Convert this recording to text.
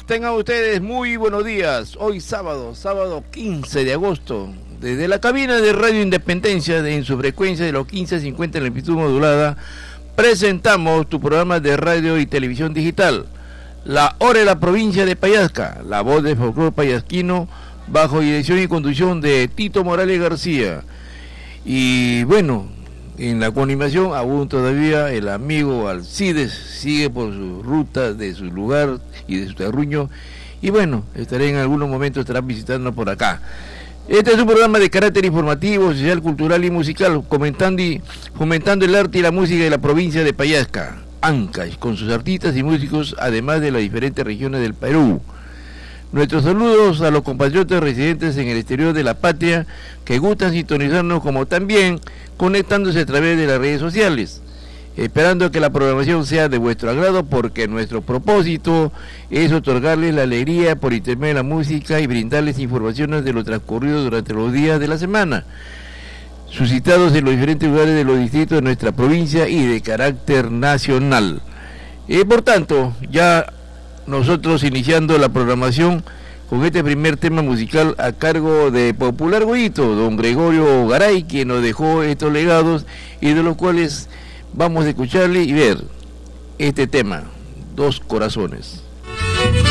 Tengan ustedes muy buenos días. Hoy sábado 15 de agosto, desde la cabina de Radio Independencia, en su frecuencia de los 1550 en la amplitud modulada, presentamos tu programa de radio y televisión digital, La Hora de la Provincia de Payasca, la voz del folclore payasquino, bajo dirección y conducción de Tito Morales García. Y bueno, en la coanimación aún todavía el amigo Alcides sigue por su ruta de su lugar y de su terruño, y bueno, estaré en algunos momentos, estará visitando por acá. Este es un programa de carácter informativo, social, cultural y musical, comentando y fomentando el arte y la música de la provincia de Payasca, Ancash, con sus artistas y músicos, además de las diferentes regiones del Perú. Nuestros saludos a los compatriotas residentes en el exterior de la patria que gustan sintonizarnos, como también conectándose a través de las redes sociales, esperando que la programación sea de vuestro agrado, porque nuestro propósito es otorgarles la alegría por intermedio de la música y brindarles informaciones de lo transcurrido durante los días de la semana, suscitados en los diferentes lugares de los distritos de nuestra provincia y de carácter nacional. Por tanto, ya nosotros iniciando la programación con este primer tema musical a cargo de Popular Goyito, don Gregorio Garay, quien nos dejó estos legados y de los cuales vamos a escucharle y ver este tema, Dos Corazones.